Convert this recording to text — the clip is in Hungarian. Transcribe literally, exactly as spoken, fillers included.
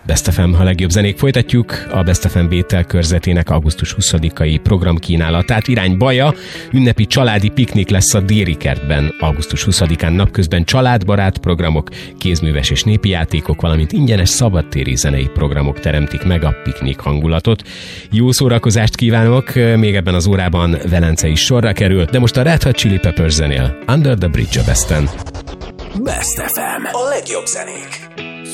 Best ef em, a legjobb zenék. Folytatjuk a Best ef em Bétel körzetének augusztus huszadikai programkínálatát. Irány Baja, ünnepi családi piknik lesz a Déri kertben augusztus huszadikán, napközben családbarát programok, kézműves és népi játékok, valamint ingyenes szabadtéri zenei programok teremtik meg a piknik hangulatot. Jó szórakozást kívánok, még ebben az órában Velence is sorra kerül, de most a Red Hot Chili Peppers zenél Under the Bridge a Besten. Best ef em, a legjobb zenék.